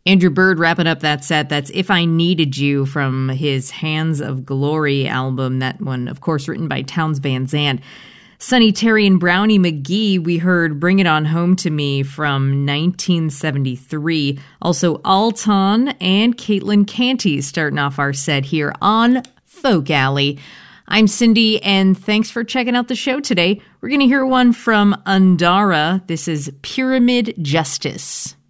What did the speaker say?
Andrew Bird wrapping up that set. That's If I Needed You from his Hands of Glory album. That one, of course, written by Townes Van Zandt. Sonny Terry and Brownie McGhee, we heard Bring It On Home to Me from 1973. Also, Alton and Caitlin Canty starting off our set here on Folk Alley. I'm Cindy, and thanks for checking out the show today. We're going to hear one from Undara. This is Pyramid Justice.